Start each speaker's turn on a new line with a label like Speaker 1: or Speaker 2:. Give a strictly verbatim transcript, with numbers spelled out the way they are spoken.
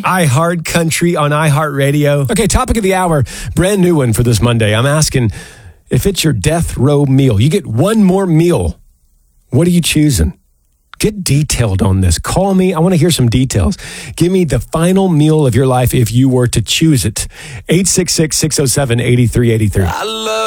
Speaker 1: iHeart Country on iHeartRadio. Okay, topic of the hour, brand new one for this Monday. I'm asking if it's your death row meal. You get one more meal. What are you choosing? Get detailed on this. Call me. I want to hear some details. Give me the final meal of your life if you were to choose it. eight six six, six oh seven, eight three eight three. I love